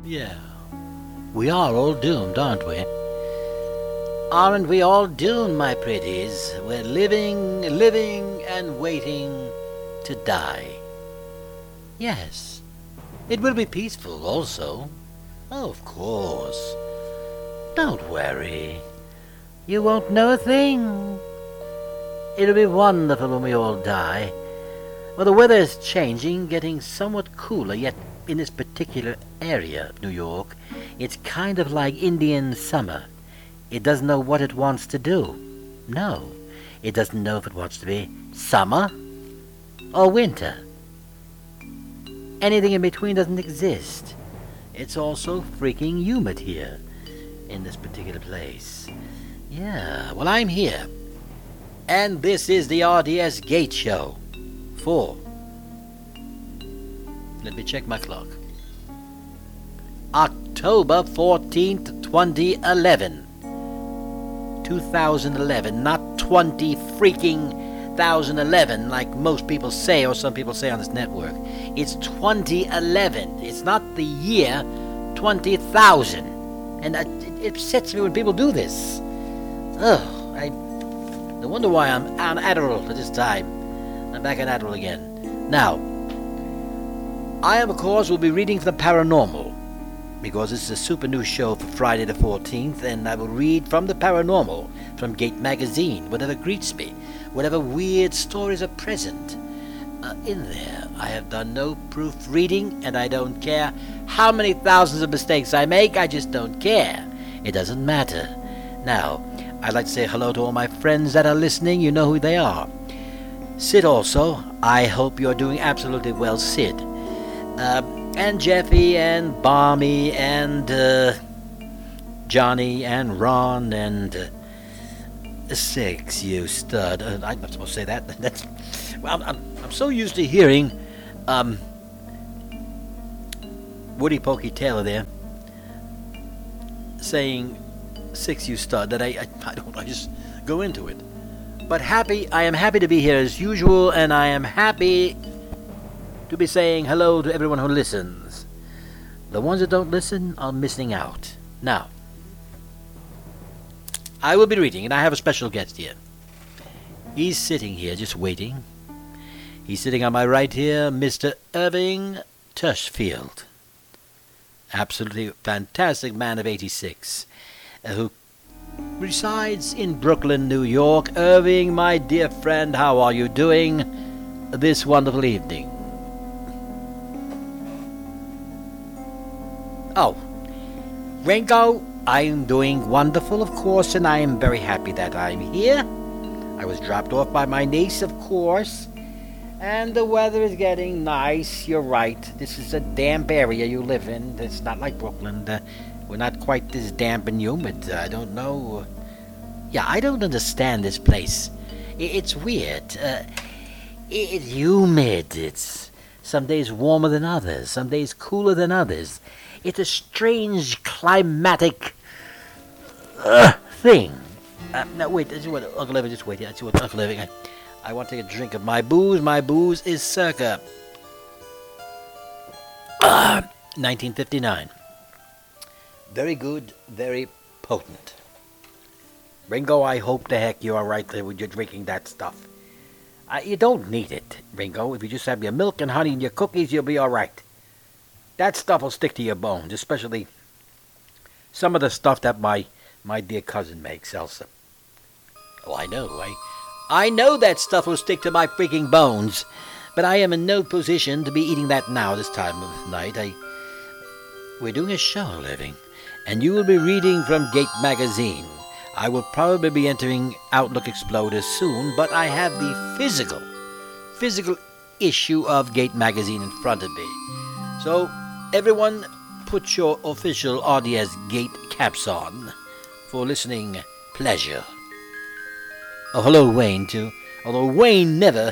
Yeah. We are all doomed, aren't we? Aren't we all doomed, my pretties? We're living, and waiting to die. Yes. It will be peaceful also. Oh, of course. Don't worry. You won't know a thing. It'll be wonderful when we all die. Well, the weather is changing, getting somewhat cooler, yet in this particular area of New York, it's kind of like Indian summer. It doesn't know what it wants to do. No, it doesn't know if it wants to be summer or winter. Anything in between doesn't exist. It's also freaking humid here in this particular place. Yeah, well, I'm here. And this is the RDS Gate Show. 4. Let me check my clock. October 14th, 2011. 2011, not 20 freaking 1011 like most people say, or some people say on this network. It's 2011. It's not the year 20,000. And it upsets me when people do this. Ugh, I wonder why I'm on Adderall at this time. I'm back on Adderall again. Now, I, of course, will be reading from the paranormal, because this is a super new show for Friday the 14th, and I will read from the paranormal, from Gate Magazine, whatever greets me, whatever weird stories are present. In there, I have done no proofreading, and I don't care how many thousands of mistakes I make. I just don't care. It doesn't matter. Now, I'd like to say hello to all my friends that are listening. You know who they are. Sid also. I hope you're doing absolutely well, Sid. And Jeffy, and Barmy, and Johnny, and Ron, and Six, you stud. I'm not supposed to say that. That's well. I'm so used to hearing Woody Pokey Taylor there saying Six, you stud, that I don't. I just go into it. But I am happy to be here as usual, and I am happy to be saying hello to everyone who listens. The ones that don't listen are missing out. Now, I will be reading, and I have a special guest here. He's sitting here just waiting. He's sitting on my right here, Mr. Irving Tushfield. Absolutely fantastic man of 86, who resides in Brooklyn, New York. Irving, my dear friend, how are you doing this wonderful evening? Oh, Ringo, I'm doing wonderful, of course, and I am very happy that I'm here. I was dropped off by my niece, of course, and the weather is getting nice. You're right. This is a damp area you live in. It's not like Brooklyn. We're not quite this damp and humid. I don't know. Yeah, I don't understand this place. It's weird. It's humid. It's some days warmer than others, some days cooler than others. It's a strange climatic thing. Now, wait, this is what Uncle Evan, just wait. That's what Uncle Evan, I want to take a drink of my booze. My booze is circa 1959. Very good, very potent. Ringo, I hope the heck you're all right there when you're drinking that stuff. You don't need it, Ringo. If you just have your milk and honey and your cookies, you'll be all right. That stuff will stick to your bones, especially some of the stuff that my dear cousin makes, Elsa. Oh, I know. I know that stuff will stick to my freaking bones, but I am in no position to be eating that now this time of night. We're doing a show, Living, and you will be reading from Gate Magazine. I will probably be entering Outlook Exploder soon, but I have the physical issue of Gate Magazine in front of me. So, everyone, put your official RDS Gate caps on for listening pleasure. Oh, hello, Wayne, too. Although Wayne never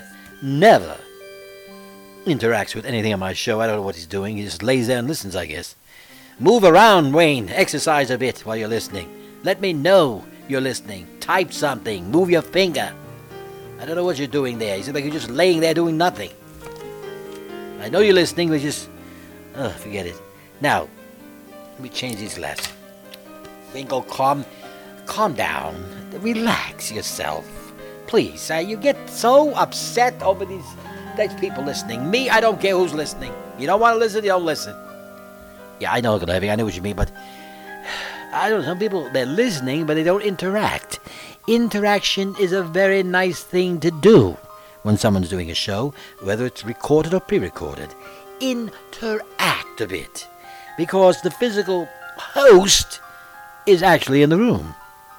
interacts with anything on my show. I don't know what he's doing. He just lays there and listens, I guess. Move around, Wayne. Exercise a bit while you're listening. Let me know you're listening. Type something. Move your finger. I don't know what you're doing there. You seem like you're just laying there doing nothing. I know you're listening, but just... forget it. Now, Let me change these glasses. Ringo, calm down. Relax yourself. Please, you get so upset over these people listening. Me, I don't care who's listening. You don't want to listen, you don't listen. Yeah, I know, Glavy, I know what you mean, but I don't know, some people, they're listening, but they don't interact. Interaction is a very nice thing to do when someone's doing a show, whether it's recorded or pre-recorded. Interact a bit, because the physical host is actually in the room.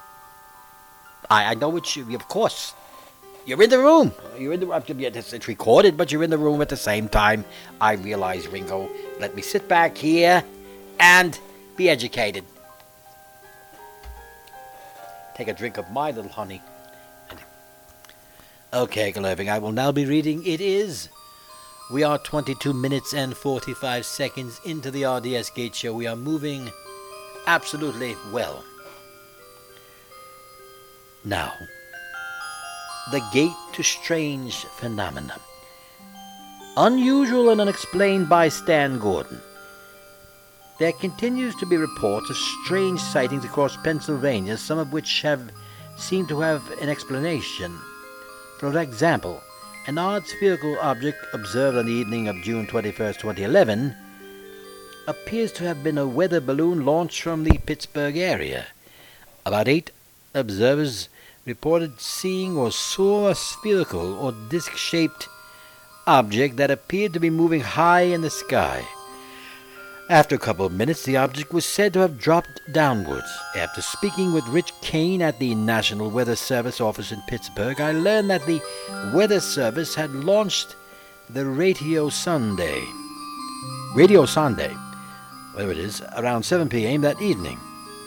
I know it's you, of course. You're in the room. It's recorded, but you're in the room at the same time. I realize, Ringo. Let me sit back here and be educated. Take a drink of my little honey. Okay, Gloving, I will now be reading. We are 22 minutes and 45 seconds into the RDS Gate Show. We are moving absolutely well. Now, the gate to strange phenomena. Unusual and unexplained by Stan Gordon. There continues to be reports of strange sightings across Pennsylvania, some of which seem to have an explanation. For example, an odd spherical object observed on the evening of June 21st, 2011, appears to have been a weather balloon launched from the Pittsburgh area. About 8 observers reported seeing or saw a spherical or disc-shaped object that appeared to be moving high in the sky. After a couple of minutes, the object was said to have dropped downwards. After speaking with Rich Kane at the National Weather Service office in Pittsburgh, I learned that the Weather Service had launched the Radio Sonde, whatever it is, around 7 p.m. that evening.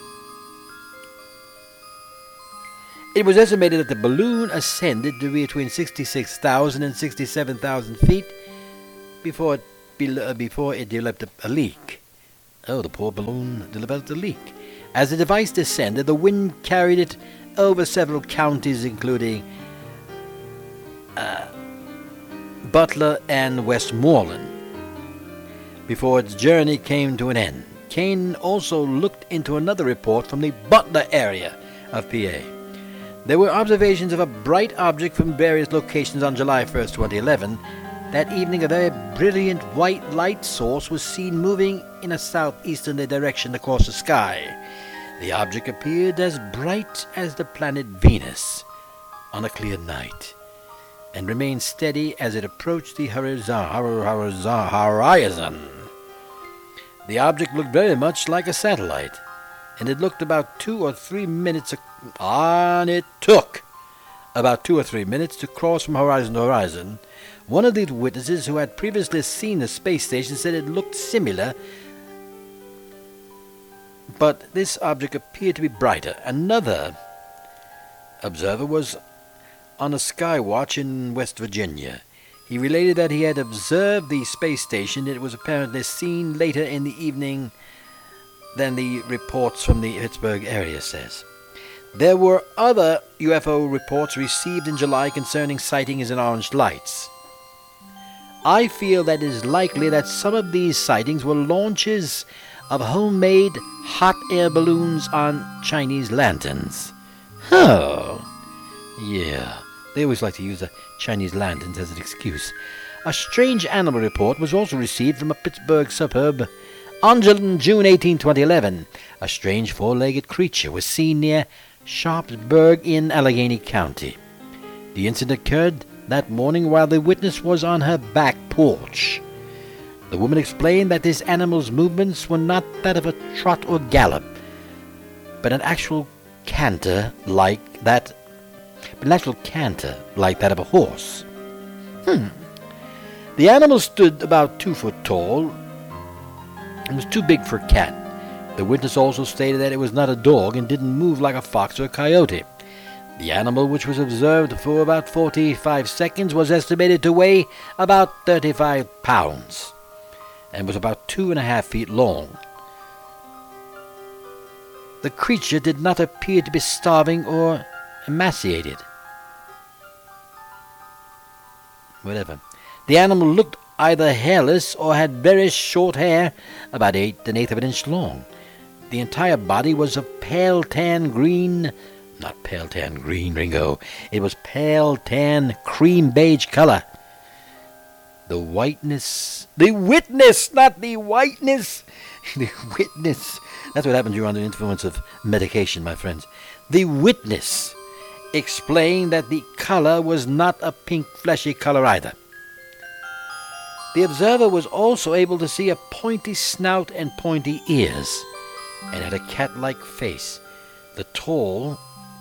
It was estimated that the balloon ascended to between 66,000 and 67,000 feet before it developed a leak. Oh, the poor balloon developed a leak. As the device descended, the wind carried it over several counties, including Butler and Westmoreland, before its journey came to an end. Kane also looked into another report from the Butler area of PA. There were observations of a bright object from various locations on July 1st, 2011. That evening, a very brilliant white light source was seen moving in a southeasterly direction across the sky. The object appeared as bright as the planet Venus on a clear night, and remained steady as it approached the horizon. The object looked very much like a satellite, and it looked about 2 or 3 minutes, and it took about 2 or 3 minutes to cross from horizon to horizon. One of these witnesses who had previously seen the space station said it looked similar, but this object appeared to be brighter. Another observer was on a sky watch in West Virginia. He related that he had observed the space station. It was apparently seen later in the evening than the reports from the Pittsburgh area says. There were other UFO reports received in July concerning sightings in orange lights. I feel that it is likely that some of these sightings were launches of homemade hot air balloons on Chinese lanterns. Oh, yeah. They always like to use the Chinese lanterns as an excuse. A strange animal report was also received from a Pittsburgh suburb. On June 18, 2011, a strange four-legged creature was seen near Sharpsburg in Allegheny County. The incident occurred that morning while the witness was on her back porch. The woman explained that this animal's movements were not that of a trot or gallop, but an actual canter like that of a horse. The animal stood about 2 foot tall and was too big for a cat. The witness also stated that it was not a dog and didn't move like a fox or a coyote. The animal, which was observed for about 45 seconds, was estimated to weigh about 35 pounds and was about 2.5 feet long. The creature did not appear to be starving or emaciated. Whatever. The animal looked either hairless or had very short hair, about 1/8 of an inch long. The entire body was of pale tan green, not pale tan green, Ringo. It was pale tan cream beige color. The witness, not the whiteness. The witness. That's what happens when you're under the influence of medication, my friends. The witness explained that the color was not a pink fleshy color either. The observer was also able to see a pointy snout and pointy ears, and had a cat-like face. The tail,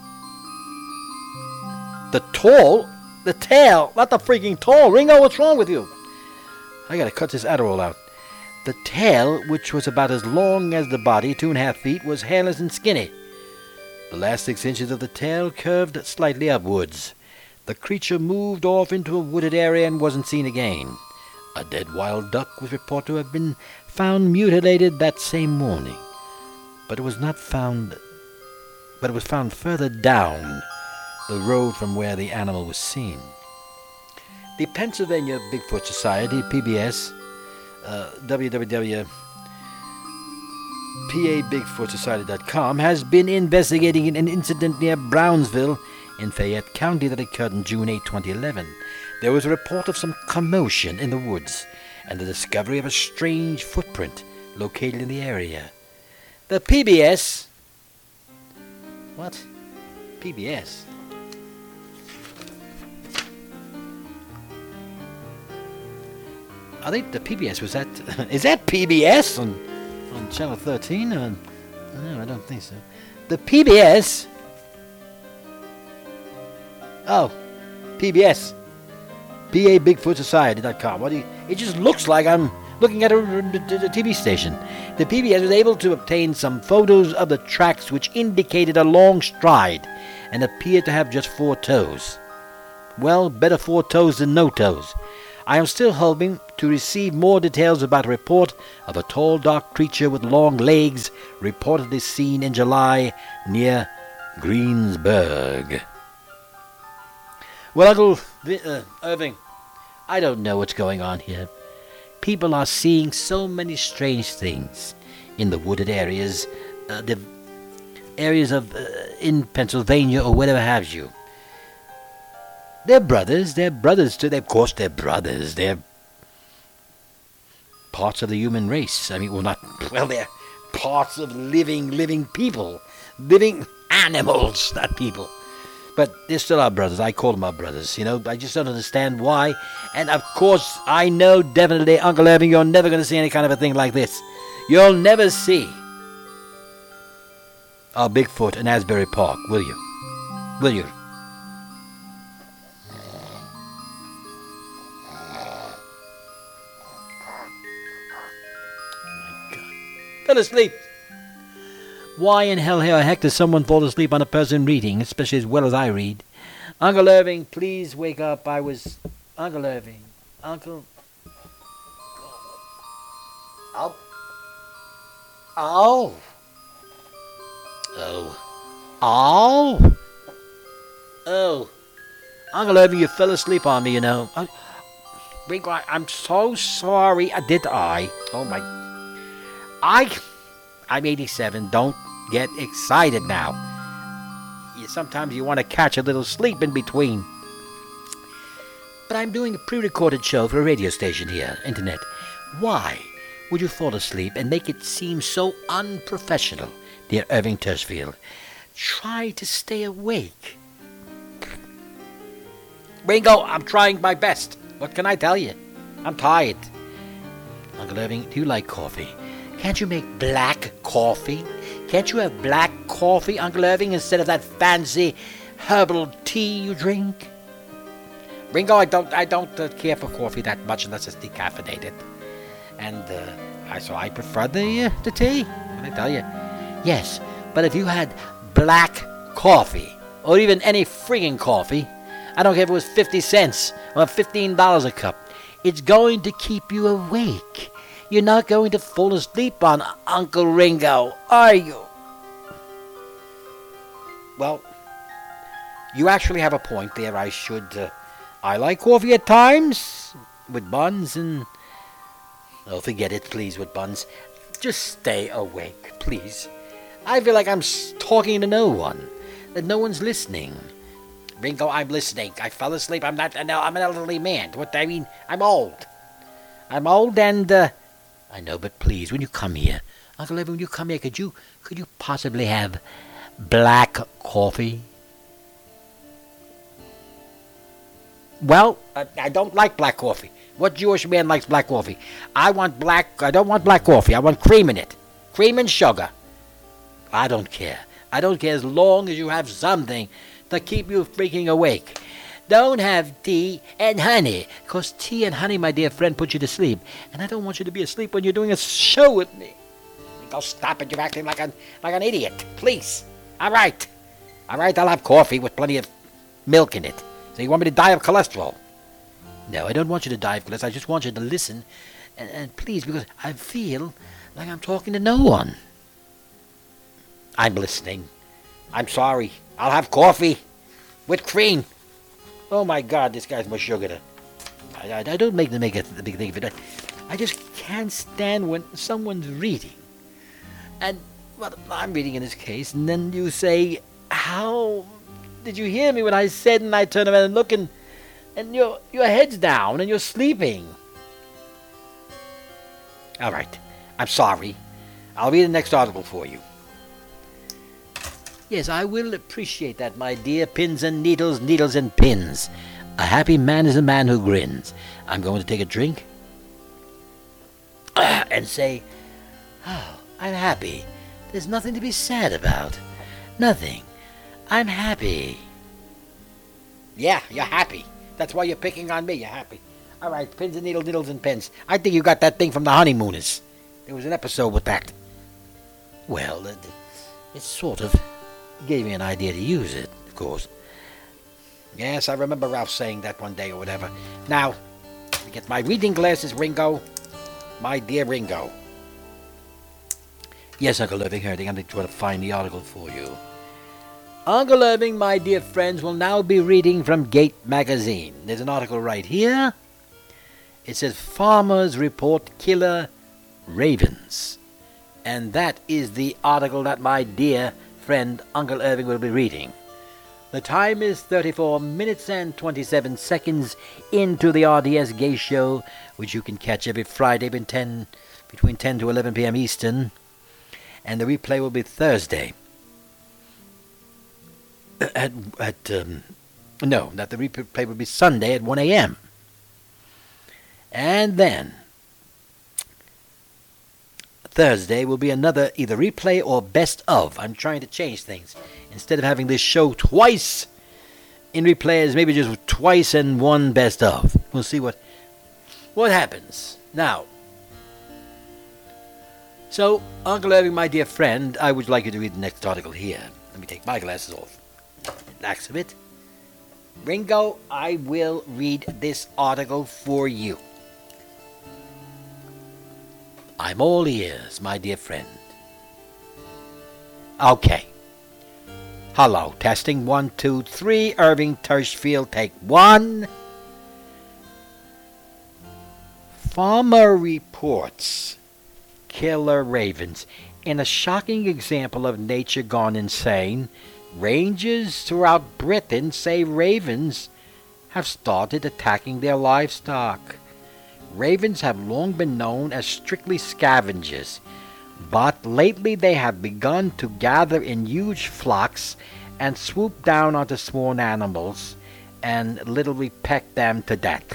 not the freaking tall. Ringo, what's wrong with you? I gotta cut this Adderall out. The tail, which was about as long as the body, 2.5 feet, was hairless and skinny. The last 6 inches of the tail curved slightly upwards. The creature moved off into a wooded area and wasn't seen again. A dead wild duck was reported to have been found mutilated that same morning, but it was found further down the road from where the animal was seen. The Pennsylvania Bigfoot Society, PBS, www.pabigfootsociety.com, has been investigating an incident near Brownsville in Fayette County that occurred on June 8, 2011. There was a report of some commotion in the woods and the discovery of a strange footprint located in the area. The PBS... What? PBS? I think the PBS was that... Is that PBS on Channel 13? No, I don't think so. The PBS... Oh, PBS. PABigfootsociety.com. It just looks like I'm looking at a TV station. The PBS was able to obtain some photos of the tracks which indicated a long stride and appeared to have just 4 toes. Well, better 4 toes than no toes. I am still hoping to receive more details about a report of a tall, dark creature with long legs reportedly seen in July near Greensburg. Well, Uncle Irving, I don't know what's going on here. People are seeing so many strange things in the wooded areas, in Pennsylvania or whatever have you. They're brothers too. Of course they're brothers. They're parts of the human race. They're parts of living people. Living animals, not people. But they're still our brothers. I call them our brothers. I just don't understand why. And of course, I know definitely, Uncle Irving, you're never going to see any kind of a thing like this. You'll never see a Bigfoot in Asbury Park, will you? Will you? Fell asleep. Why in hell or heck does someone fall asleep on a person reading, especially as well as I read? Uncle Irving, please wake up. Uncle Irving. Uncle... Oh. Oh. Oh. Oh. Oh. Uncle Irving, you fell asleep on me, I'm so sorry. Did I? Oh, my... I'm 87. Don't get excited now. Sometimes you want to catch a little sleep in between. But I'm doing a pre-recorded show for a radio station here, internet. Why would you fall asleep and make it seem so unprofessional, dear Irving Tusfield? Try to stay awake. Ringo, I'm trying my best. What can I tell you? I'm tired. Uncle Irving, do you like coffee? Can't you make black coffee? Can't you have black coffee, Uncle Irving, instead of that fancy herbal tea you drink? Ringo, I don't care for coffee that much unless it's decaffeinated. And so I prefer the tea. Can I tell you? Yes, but if you had black coffee, or even any friggin' coffee, I don't care if it was 50 cents or $15 a cup, it's going to keep you awake. You're not going to fall asleep on Uncle Ringo, are you? Well, you actually have a point there. I like coffee at times, with buns and... Oh, forget it, please, with buns. Just stay awake, please. I feel like I'm talking to no one, that no one's listening. Ringo, I'm listening. I fell asleep. I'm an elderly man. What I mean, I'm old. I'm old and, I know, but please, when you come here, Uncle Evan, when you come here, could you possibly have black coffee? Well, I don't like black coffee. What Jewish man likes black coffee? I don't want black coffee. I want cream in it. Cream and sugar. I don't care. I don't care as long as you have something to keep you freaking awake. Don't have tea and honey, 'cause tea and honey, my dear friend, put you to sleep. And I don't want you to be asleep when you're doing a show with me. Go stop it. You're acting like an idiot. Please. All right, I'll have coffee with plenty of milk in it. So you want me to die of cholesterol? No, I don't want you to die of cholesterol. I just want you to listen. And please, because I feel like I'm talking to no one. I'm listening. I'm sorry. I'll have coffee with cream. Oh my God, this guy's more sugar. I don't make a big thing of it. I just can't stand when someone's reading. And, well, I'm reading in this case, and then you say, how did you hear me when I said, and I turn around and look, and your head's down, and you're sleeping. All right, I'm sorry. I'll read the next article for you. Yes, I will appreciate that, my dear. Pins and needles, needles and pins. A happy man is a man who grins. I'm going to take a drink and say, oh, I'm happy. There's nothing to be sad about. Nothing. I'm happy. Yeah, you're happy. That's why you're picking on me. You're happy. All right, pins and needles, needles and pins. I think you got that thing from The Honeymooners. There was an episode with that. Well, it sort of gave me an idea to use it, of course. Yes, I remember Ralph saying that one day or whatever. Now, I get my reading glasses, Ringo. My dear Ringo. Yes, Uncle Irving, I'm going to try to find the article for you. Uncle Irving, my dear friends, will now be reading from Gate Magazine. There's an article right here. It says, Farmers Report Killer Ravens. And that is the article that my dear friend Uncle Irving will be reading. The time is 34 minutes and 27 seconds into the RDS Gay Show, which you can catch every Friday between 10 to 11 p.m. Eastern. And the replay will be Thursday. The replay will be Sunday at 1 a.m. And then Thursday will be another either replay or best of. I'm trying to change things. Instead of having this show twice in replays, maybe just twice and one best of. We'll see what happens. Now, so, Uncle Irving, my dear friend, I would like you to read the next article here. Let me take my glasses off. Relax a bit. Ringo, I will read this article for you. I'm all ears, my dear friend. Okay. Hello, testing 1, 2, 3. Irving Tirschfield, take 1. Farmer reports killer ravens. In a shocking example of nature gone insane, rangers throughout Britain say ravens have started attacking their livestock. Ravens have long been known as strictly scavengers, but lately they have begun to gather in huge flocks and swoop down onto small animals and literally peck them to death.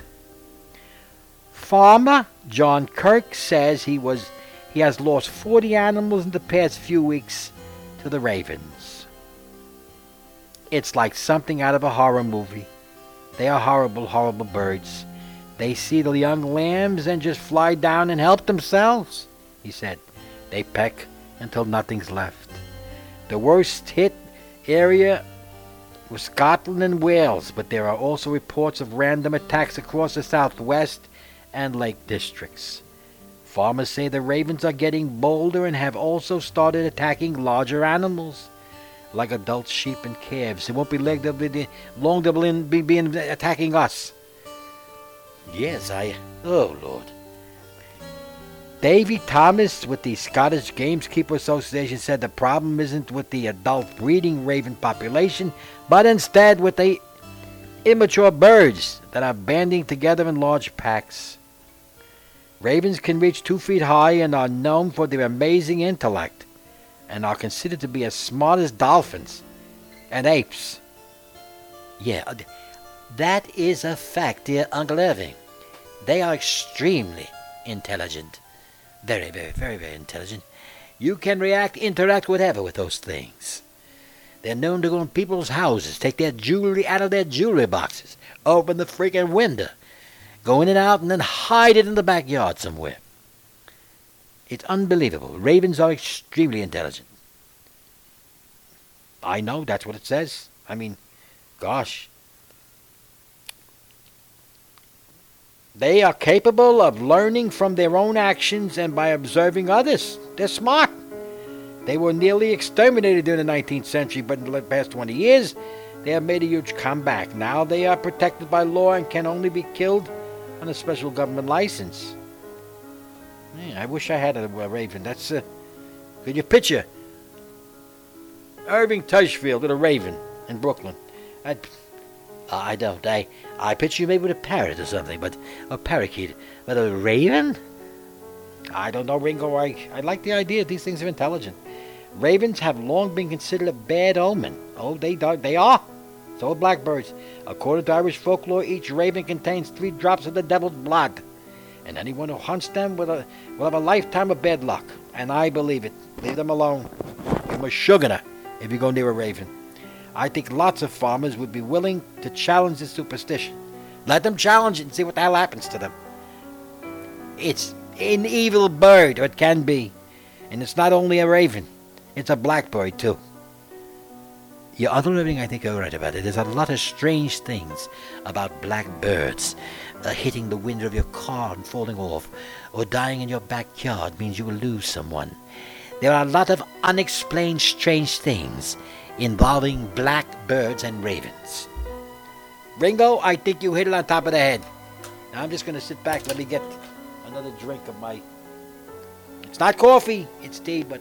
Farmer John Kirk says he has lost 40 animals in the past few weeks to the ravens. It's like something out of a horror movie. They are horrible, horrible birds. They see the young lambs and just fly down and help themselves, he said. They peck until nothing's left. The worst hit area was Scotland and Wales, but there are also reports of random attacks across the southwest and lake districts. Farmers say the ravens are getting bolder and have also started attacking larger animals, like adult sheep and calves. It won't be long they'll be attacking us. Yes, oh Lord. Davy Thomas with the Scottish Gamekeeper Association said the problem isn't with the adult breeding raven population, but instead with the immature birds that are banding together in large packs. Ravens can reach 2 feet high and are known for their amazing intellect, and are considered to be as smart as dolphins and apes. Yeah, that is a fact, dear Uncle Irving. They are extremely intelligent. Very, very, very, very intelligent. You can interact, whatever with those things. They're known to go in people's houses, take their jewelry out of their jewelry boxes, open the freaking window, go in and out, and then hide it in the backyard somewhere. It's unbelievable. Ravens are extremely intelligent. I know, that's what it says. I mean, gosh. They are capable of learning from their own actions and by observing others. They're smart. They were nearly exterminated during the 19th century, but in the past 20 years, they have made a huge comeback. Now they are protected by law and can only be killed on a special government license. Yeah, I wish I had a raven. That's could you picture Irving Tushfield with a raven in Brooklyn? I don't. I picture you maybe with a parrot or something, but a parakeet. But a raven? I don't know, Ringo. I like the idea that these things are intelligent. Ravens have long been considered a bad omen. Oh, they are. So are blackbirds. According to Irish folklore, each raven contains 3 drops of the devil's blood, and anyone who hunts them will have a lifetime of bad luck. And I believe it. Leave them alone. Give them a sugar if you go near a raven. I think lots of farmers would be willing to challenge this superstition. Let them challenge it and see what the hell happens to them. It's an evil bird, or it can be. And it's not only a raven. It's a blackbird, too. Your other living, I think you're right about it. There's a lot of strange things about blackbirds. Hitting the window of your car and falling off, or dying in your backyard means you will lose someone. There are a lot of unexplained strange things involving blackbirds and ravens. Ringo, I think you hit it on top of the head. Now I'm just going to sit back. Let me get another drink of my... It's not coffee, it's tea, but...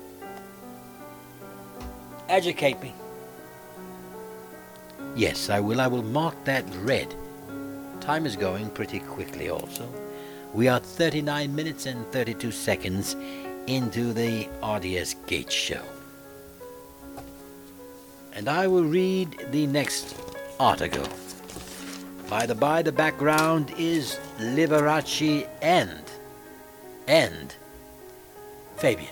Educate me. Yes, I will. I will mark that red. Time is going pretty quickly also. We are 39 minutes and 32 seconds into the RDS Gates show. And I will read the next article. By the by, the background is Liberace and Fabian.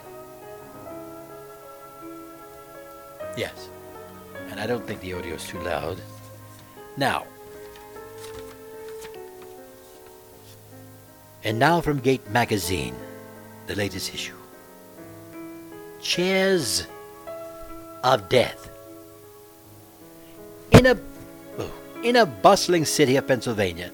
Yes. And I don't think the audio is too loud. Now. And now from Gate Magazine, the latest issue. Chairs of Death. In a bustling city of Pennsylvania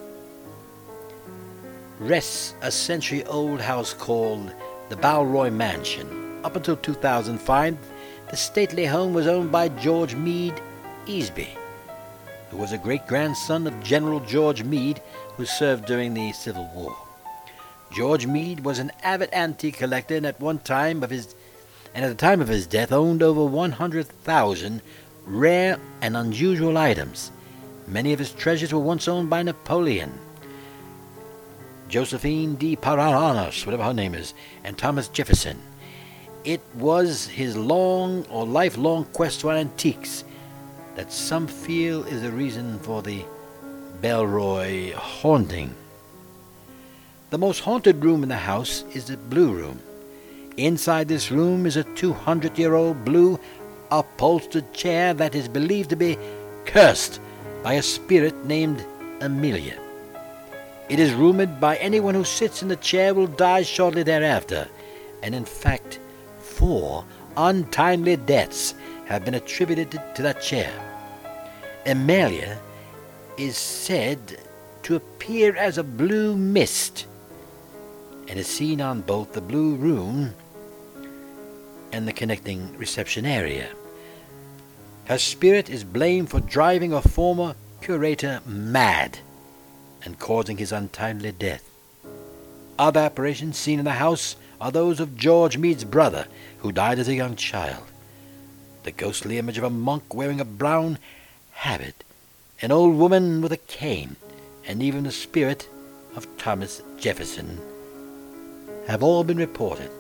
rests a century-old house called the Balroy Mansion. Up until 2005, the stately home was owned by George Meade Easby, who was a great-grandson of General George Meade, who served during the Civil War. George Meade was an avid antique collector, and at the time of his death, owned over 100,000 rare and unusual items. Many of his treasures were once owned by Napoleon, Josephine de Paranos, whatever her name is, and Thomas Jefferson. It was his lifelong quest for antiques that some feel is the reason for the Balroy haunting. The most haunted room in the house is the Blue Room. Inside this room is a 200-year-old blue upholstered chair that is believed to be cursed by a spirit named Amelia. It is rumored by anyone who sits in the chair will die shortly thereafter, and in fact, 4 untimely deaths have been attributed to that chair. Amelia is said to appear as a blue mist and is seen on both the Blue Room and the connecting reception area. Her spirit is blamed for driving a former curator mad and causing his untimely death. Other apparitions seen in the house are those of George Meade's brother, who died as a young child. The ghostly image of a monk wearing a brown habit, an old woman with a cane, and even the spirit of Thomas Jefferson have all been reported.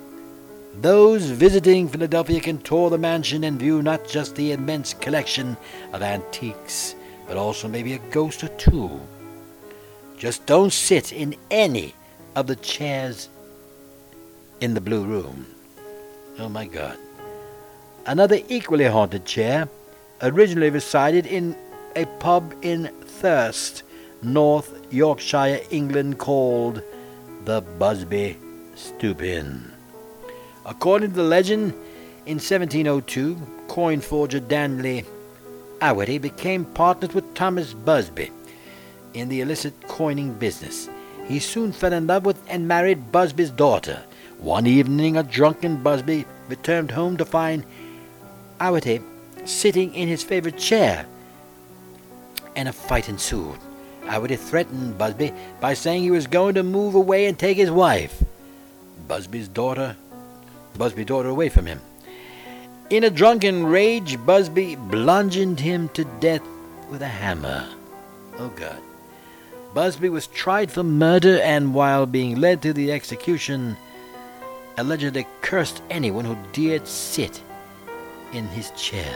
Those visiting Philadelphia can tour the mansion and view not just the immense collection of antiques, but also maybe a ghost or two. Just don't sit in any of the chairs in the Blue Room. Oh my God. Another equally haunted chair originally resided in a pub in Thirst, North Yorkshire, England, called the Busby Stoop Inn. According to the legend, in 1702, coin forger Danley Awity became partners with Thomas Busby in the illicit coining business. He soon fell in love with and married Busby's daughter. One evening, a drunken Busby returned home to find Awity sitting in his favorite chair, and a fight ensued. Awity threatened Busby by saying he was going to move away and take his wife, Busby's daughter away from him. In a drunken rage, Busby bludgeoned him to death with a hammer. Oh God. Busby was tried for murder, and while being led to the execution, allegedly cursed anyone who dared sit in his chair.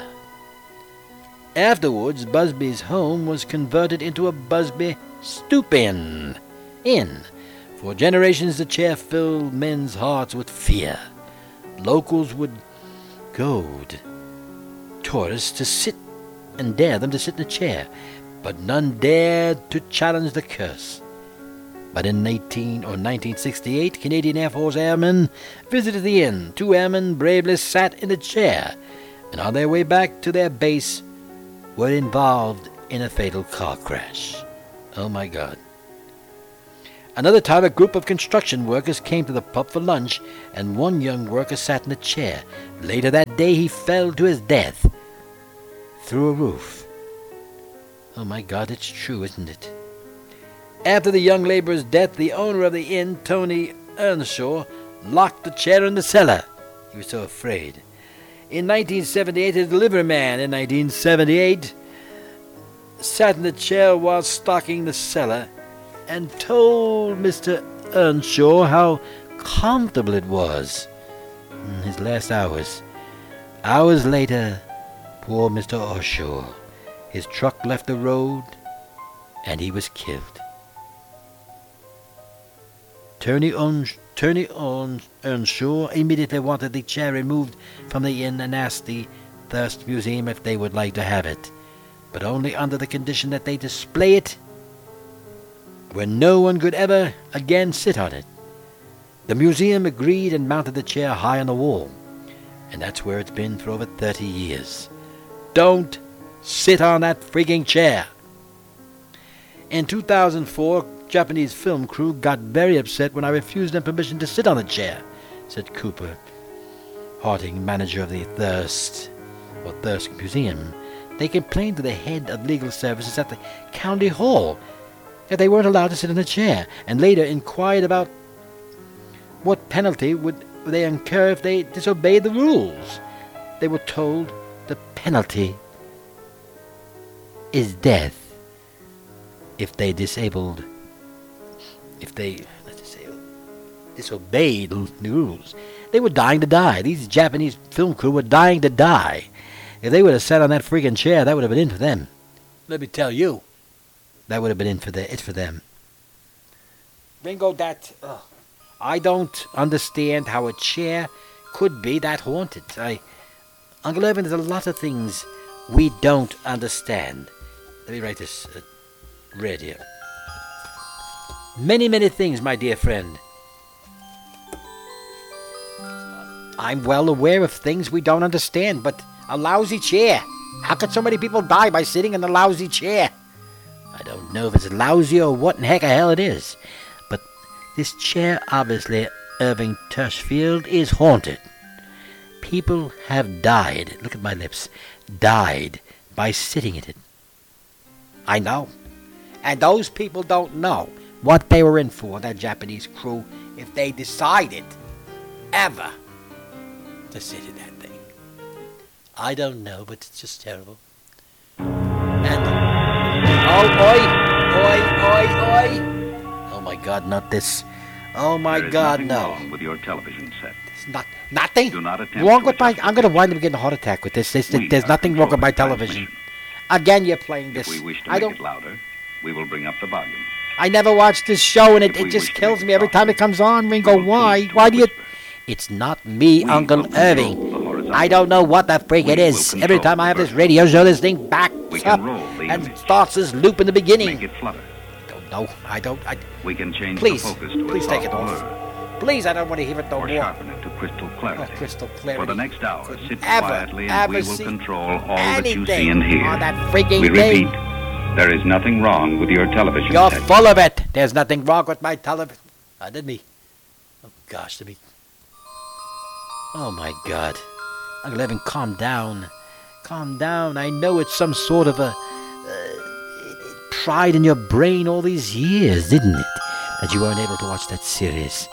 Afterwards, Busby's home was converted into a Busby Stoop Inn. For generations, the chair filled men's hearts with fear. Locals would goad tourists to sit and dare them to sit in the chair, but none dared to challenge the curse. But in 1968, Canadian Air Force airmen visited the inn. 2 airmen bravely sat in the chair, and on their way back to their base were involved in a fatal car crash. Oh my God. Another time, a group of construction workers came to the pub for lunch, and one young worker sat in a chair. Later that day, he fell to his death through a roof. Oh my God, it's true, isn't it? After the young laborer's death, the owner of the inn, Tony Earnshaw, locked the chair in the cellar. He was so afraid. In 1978, a delivery man in 1978 sat in the chair while stocking the cellar and told Mr. Earnshaw how comfortable it was in his last hours. Hours later, poor Mr. Earnshaw, his truck left the road and he was killed. Tony Earnshaw immediately wanted the chair removed from the inn and asked the Thirst Museum if they would like to have it, but only under the condition that they display it where no one could ever again sit on it. The museum agreed and mounted the chair high on the wall, and that's where it's been for over 30 years. Don't sit on that freaking chair. In 2004, Japanese film crew got very upset when I refused them permission to sit on the chair, said Cooper Harding, manager of the Thirst Museum. They complained to the head of legal services at the county hall that they weren't allowed to sit in the chair, and later inquired about what penalty would they incur if they disobeyed the rules. They were told the penalty is death if they disobeyed the rules. They were dying to die. These Japanese film crew were dying to die. If they would have sat on that freaking chair, that would have been in for them. Let me tell you, that would have been it for them. Ringo, I don't understand how a chair could be that haunted. Uncle Evan, there's a lot of things we don't understand. Let me write this red here. Many, many things, my dear friend. I'm well aware of things we don't understand, but a lousy chair. How could so many people die by sitting in a lousy chair? I don't know if it's lousy or what in heck of hell it is, but this chair, obviously, Irving Tushfield, is haunted. People have died, look at my lips, died by sitting in it. I know. And those people don't know what they were in for, that Japanese crew, if they decided ever to sit in that thing? I don't know, but it's just terrible. And oh my God, not this. Oh my God, no. There is nothing wrong with your television set. There's nothing Do not attempt wrong to with my. adjust I'm going to wind up getting a heart attack with this. There's nothing wrong with my television. Again, you're playing this. If we wish to I make don't. it louder, we will bring up the volume. I never watched this show, and If it we just wish to kills make me it every time it softer, comes on. Ringo, we will why? change to Why a do you? whisper. It's not me, We Uncle will control Irving. the horizontal. I don't know what the freak We it is. will Every control time I have the this radio show, this thing backs We up can roll the and image. starts this loop in the beginning. Make it flutter. No, I don't. We can change Please, the focus to please a take soft it off. blur, Please, I don't want to hear it no or more. sharpen it to crystal clarity. Oh, crystal clarity. For the next hour, Couldn't sit ever, quietly and ever we will see control all that you see anything and hear. on that freaking We thing. repeat, there is nothing wrong with your television You're set. full of it. There's nothing wrong with my television. Did me? Oh gosh, did me? Oh my God! Uncle Evan, calm down. Calm down. I know it's some sort of a pride in your brain all these years, didn't it? That you weren't able to watch that series.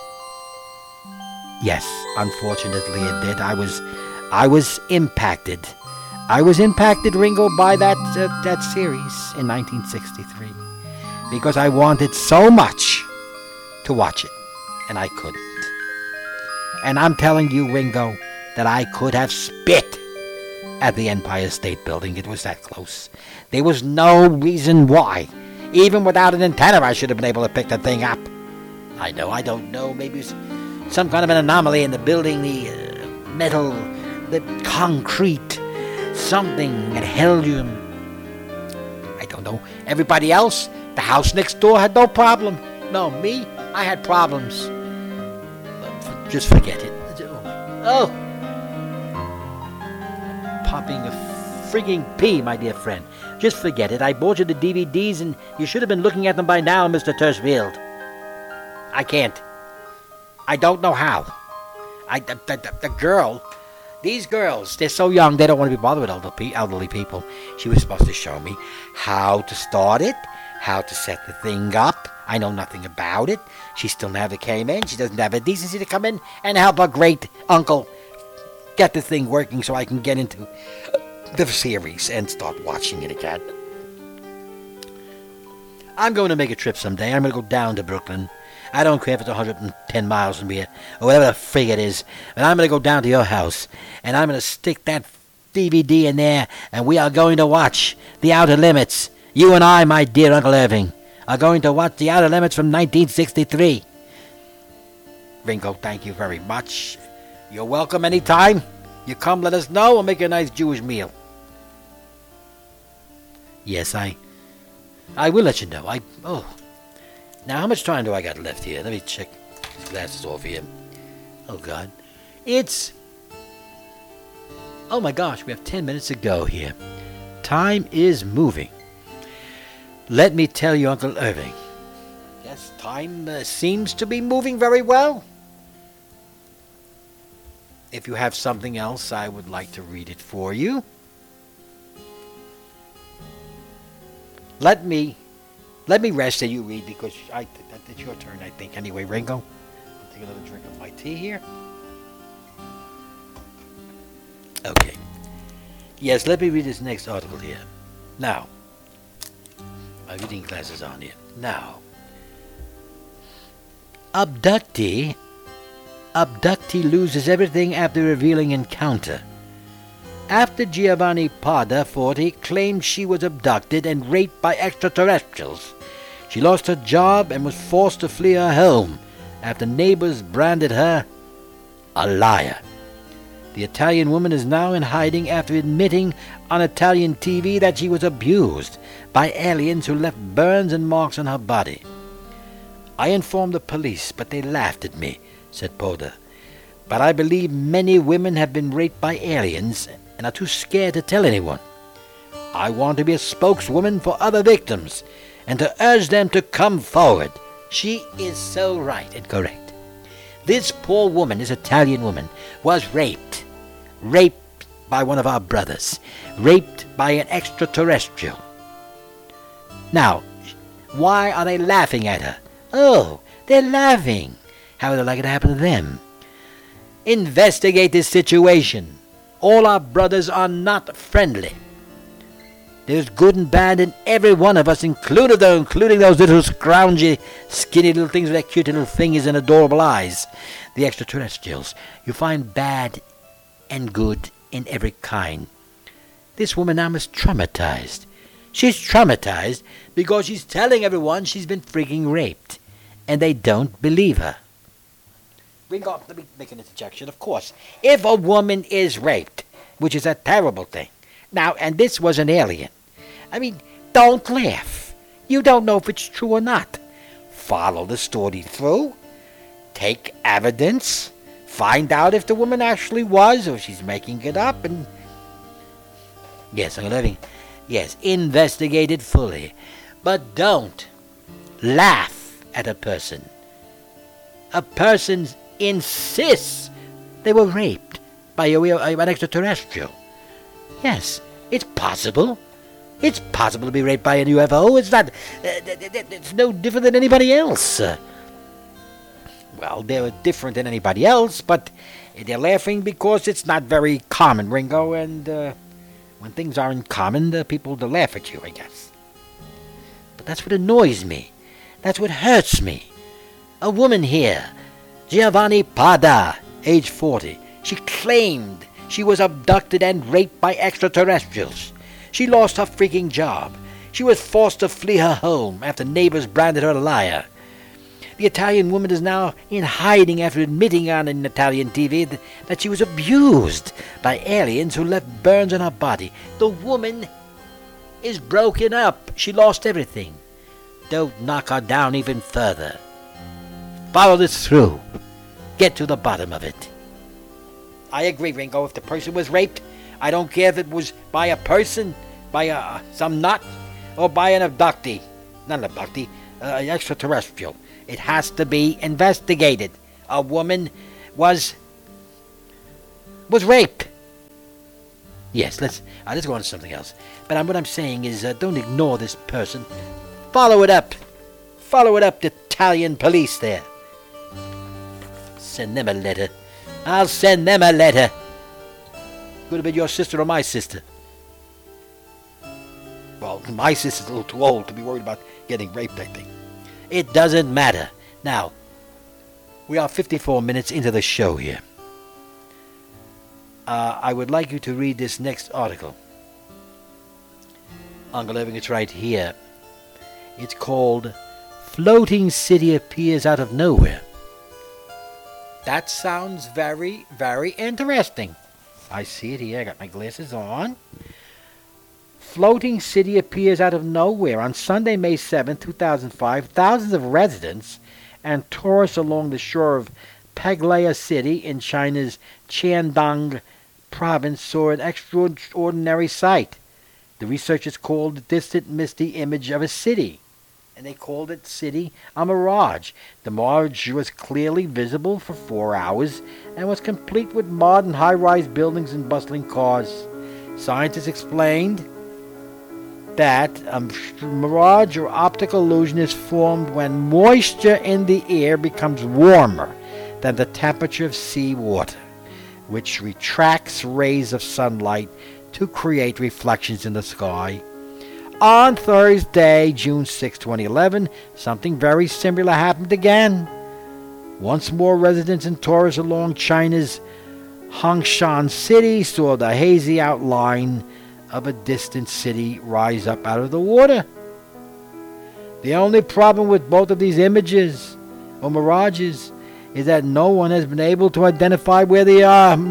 Yes, unfortunately it did. I was impacted. I was impacted, Ringo, by that series in 1963 because I wanted so much to watch it, and I couldn't. And I'm telling you, Ringo, that I could have spit at the Empire State Building. It was that close. There was no reason why. Even without an antenna, I should have been able to pick the thing up. I don't know. Maybe it's some kind of an anomaly in the building, the metal, the concrete, something that held you. I don't know. Everybody else, the house next door had no problem. No, me, I had problems. Just forget it. Oh! Popping a frigging pea, my dear friend. Just forget it. I bought you the DVDs and you should have been looking at them by now, Mr. Turchfield. I can't. I don't know how. The girl, these girls, they're so young, they don't want to be bothered with elderly people. She was supposed to show me how to start it, how to set the thing up. I know nothing about it. She still never came in. She doesn't have the decency to come in and help her great uncle get the thing working so I can get into the series and start watching it again. I'm going to make a trip someday. I'm going to go down to Brooklyn. I don't care if it's 110 miles from here or whatever the frig it is. And I'm going to go down to your house and I'm going to stick that DVD in there and we are going to watch The Outer Limits. You and I, my dear Uncle Irving, are going to watch The Outer Limits from 1963. Ringo, thank you very much. You're welcome anytime. You come, let us know. We'll make you a nice Jewish meal. Yes, I will let you know. Now, how much time do I got left here? Let me check these glasses off here. Oh, God. Oh, my gosh, we have 10 minutes to go here. Time is moving. Let me tell you, Uncle Irving. Yes, time seems to be moving very well. If you have something else, I would like to read it for you. Let me rest and you read because it's your turn, I think. Anyway, Ringo, I'll take another drink of my tea here. Okay. Yes, let me read this next article here. Now, my reading glasses on here. Now, abductee loses everything after revealing encounter. After Giovanni Pada, 40, claimed she was abducted and raped by extraterrestrials, she lost her job and was forced to flee her home after neighbors branded her a liar. The Italian woman is now in hiding after admitting on Italian TV that she was abused by aliens who left burns and marks on her body. I informed the police, but they laughed at me, said Poda. But I believe many women have been raped by aliens and are too scared to tell anyone. I want to be a spokeswoman for other victims and to urge them to come forward. She is so right and correct. This poor woman, this Italian woman, was raped. Raped by one of our brothers. Raped by an extraterrestrial. Now, why are they laughing at her? Oh, they're laughing. How would they like it to happen to them? Investigate this situation. All our brothers are not friendly. There's good and bad in every one of us, including those little scroungy, skinny little things with their cute little fingers and adorable eyes, the extraterrestrials. You find bad and good in every kind. This woman now is traumatized. She's traumatized because she's telling everyone she's been freaking raped, and they don't believe her. Ringo, let me make an interjection. Of course, if a woman is raped, which is a terrible thing, now, and this was an alien, I mean, don't laugh. You don't know if it's true or not. Follow the story through. Take evidence. Find out if the woman actually was or she's making it up. And yes, investigate it fully. But don't laugh at a person. A person insists they were raped by an extraterrestrial. Yes, it's possible. It's possible to be raped by a UFO. It's not. It's no different than anybody else. Well, they're different than anybody else, but they're laughing because it's not very common, Ringo. And when things aren't common, the people to laugh at you, I guess. But that's what annoys me. That's what hurts me. A woman here, Giovanni Pada, age 40. She claimed she was abducted and raped by extraterrestrials. She lost her freaking job. She was forced to flee her home after neighbors branded her a liar. The Italian woman is now in hiding after admitting on an Italian TV that she was abused by aliens who left burns on her body. The woman is broken up. She lost everything. Don't knock her down even further. Follow this through. Get to the bottom of it. I agree, Ringo. If the person was raped, I don't care if it was by a person, by some nut, or by an abductee. Not an abductee, an extraterrestrial. It has to be investigated. A woman was raped. Yes, let's go on to something else. But what I'm saying is, don't ignore this person. Follow it up. Follow it up, the Italian police there. Send them a letter. I'll send them a letter. Could have been your sister or my sister. Well, my sister's a little too old to be worried about getting raped, I think. It doesn't matter. Now, we are 54 minutes into the show here. I would like you to read this next article. Uncle Irving, it's right here. It's called Floating City Appears Out of Nowhere. That sounds very, very interesting. I see it here. I got my glasses on. Floating city appears out of nowhere. On Sunday, May 7, 2005, thousands of residents and tourists along the shore of Paglaya City in China's Shandong province saw an extraordinary sight. The researchers called the distant misty image of a city, and they called it city a mirage. The mirage was clearly visible for 4 hours and was complete with modern high-rise buildings and bustling cars. Scientists explained that a mirage or optical illusion is formed when moisture in the air becomes warmer than the temperature of seawater, which retracts rays of sunlight to create reflections in the sky. On Thursday, June 6, 2011, something very similar happened again. Once more, residents and tourists along China's Hongshan City saw the hazy outline of a distant city rise up out of the water. The only problem with both of these images, or mirages, is that no one has been able to identify where the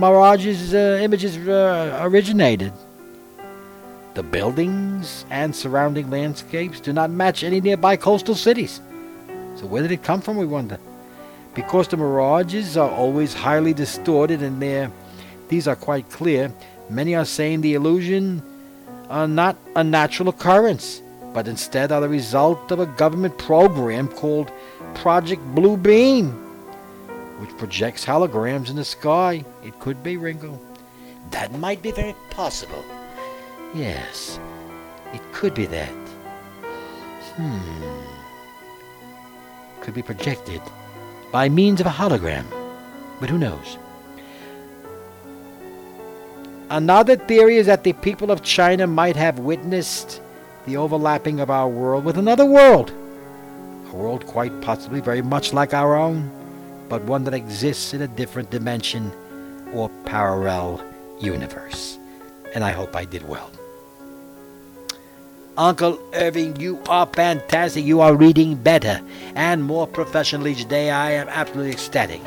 images originated. The buildings and surrounding landscapes do not match any nearby coastal cities. So where did it come from, we wonder? Because the mirages are always highly distorted and these are quite clear, many are saying the illusion are not a natural occurrence, but instead are the result of a government program called Project Blue Beam, which projects holograms in the sky. It could be, Ringo. That might be very possible. Yes, it could be that. Could be projected by means of a hologram. But who knows? Another theory is that the people of China might have witnessed the overlapping of our world with another world. A world quite possibly very much like our own, but one that exists in a different dimension or parallel universe. And I hope I did well. Uncle Irving, you are fantastic. You are reading better and more professional each day. I am absolutely ecstatic.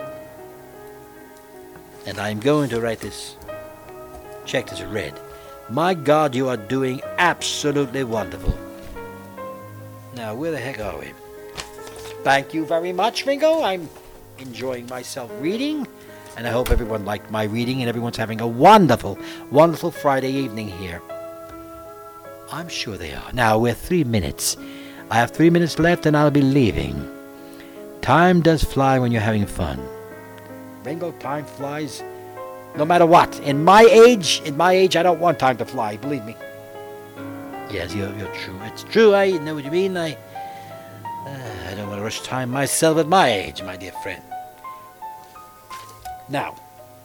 And I'm going to write this. Check this red. My God, you are doing absolutely wonderful. Now, where the heck are we? Thank you very much, Ringo. I'm enjoying myself reading. And I hope everyone liked my reading and everyone's having a wonderful, wonderful Friday evening here. I'm sure they are. Now, we're 3 minutes. I have 3 minutes left and I'll be leaving. Time does fly when you're having fun. Ringo, time flies no matter what. In my age, I don't want time to fly, believe me. Yes, you're true. It's true, I know what you mean. I don't want to rush time myself at my age, my dear friend. Now,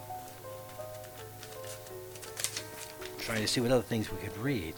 trying to see what other things we could read.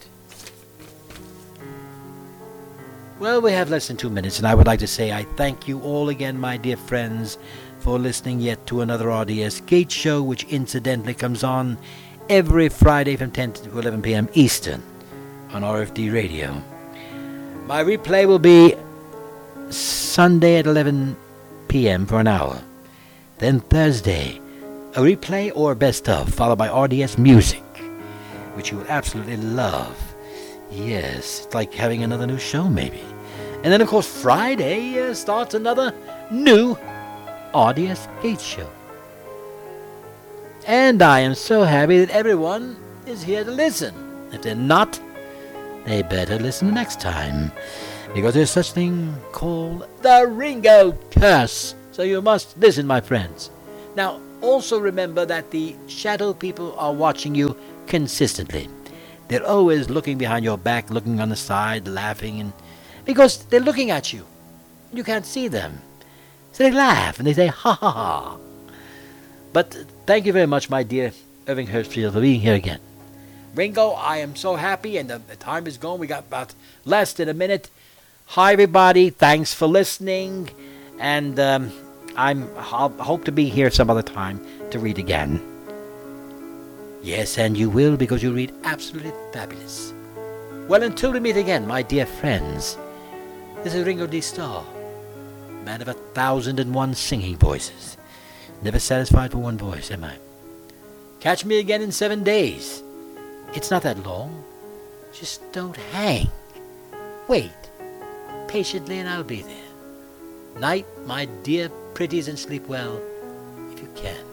Well, we have less than 2 minutes, and I would like to say I thank you all again, my dear friends, for listening yet to another RDS Gate show, which incidentally comes on every Friday from 10 to 11 p.m. Eastern on RFD Radio. My replay will be Sunday at 11 p.m. for an hour. Then Thursday, a replay or best of, followed by RDS Music, which you will absolutely love. Yes, it's like having another new show, maybe. And then, of course, Friday starts another new RDS Gate show. And I am so happy that everyone is here to listen. If they're not, they better listen next time, because there's such thing called the Ringo Curse. So you must listen, my friends. Now, also remember that the shadow people are watching you consistently. They're always looking behind your back, looking on the side, laughing, and because they're looking at you. You can't see them. So they laugh and they say, ha ha ha. But thank you very much, my dear Irving Hershfield, for being here again. Ringo, I am so happy, and the time is gone. We got about less than a minute. Hi, everybody. Thanks for listening. And I'll hope to be here some other time to read again. Yes, and you will, because you read absolutely fabulous. Well, until we meet again, my dear friends, this is Ringo D. Starr, man of 1,001 singing voices. Never satisfied for one voice, am I? Catch me again in 7 days. It's not that long. Just don't hang. Wait patiently and I'll be there. Night, my dear pretties, and sleep well if you can.